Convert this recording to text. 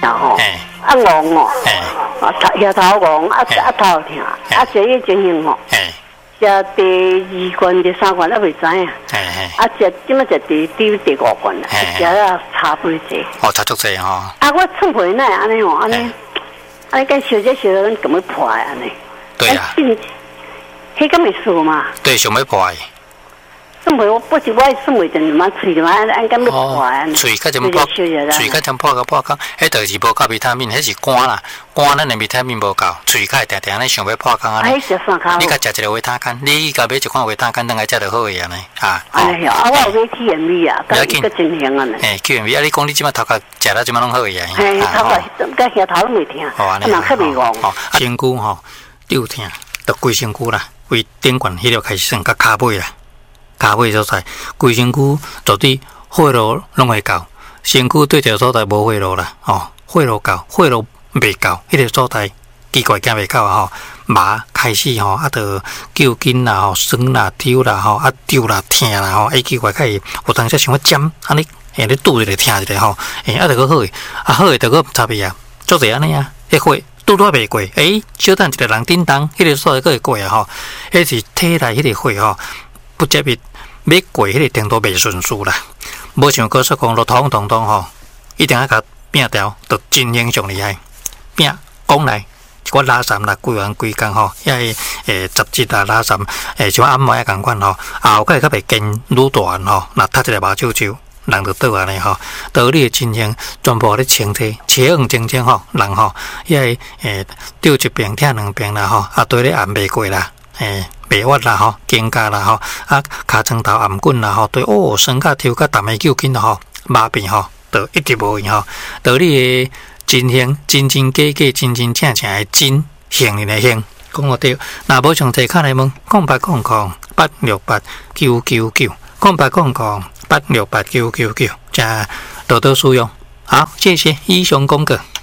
吼，戆哦，额头戆，头疼，这个情形吼，这第2关、第3关还未知影，这今麦这第5关啦，这差不多。 哦，差足济吼。 我创皮那安尼哦，安尼跟小姐小人咁要破安尼。 对啊。 迄咁会输嘛？ 对，想要破。 算袂，不是我算袂定嘛，喙嘛按咁要破安。 喙较怎破？喙较怎破个，迄就是无够维他命，迄是肝啦，肝咱的维他命无够，喙较会定定咧想要破肝安尼。你甲食一个维他干，你甲买一罐维他干，等下食就好个安尼啊。 哎呀，我有买 TMV 啊，个真香安尼。 TMV 啊，你讲你即马头壳食了即马拢好个呀？ 头壳甲额头拢袂疼，人较袂戆。 身躯吼溜疼，就规身躯啦，为顶管迄条开始算甲骹尾啦。骹尾所在，规身躯绝对血路拢会到，身躯对着所在无血路啦，血路到，血路未到，迄个所在奇怪行袂到啊麻开始就揪筋啦酸啦抽啦丢啦疼啦奇怪开始有当时想要尖，安尼你拄一个疼一个就好诶，好诶就个差别啊，做者安尼啊，迄血拄拄袂过，小等一个人叮当，迄个所在个会过啊迄是体内迄个血不接伊要过迄个程度袂顺序啦，无像高速公路通一定要甲拼掉，就真英雄厉害。拼讲来，我拉山啦，规工遐杂质啊拉山，像按摩啊共款后盖较袂筋愈大若踢一个麻手，人就倒安尼倒你的情形全部咧清体，切黄清清人遐丢一边疼2边啦对咧按袂过啦，袂屈啦肩胛啦骹床头按滚啦对酸甲抽甲淡的揪筋麻痹就一直无用就你的真形真真假假真真正正的真形的形讲我对，若无详细看来问08008689990800868999，这多多使用。好，谢谢英雄公哥。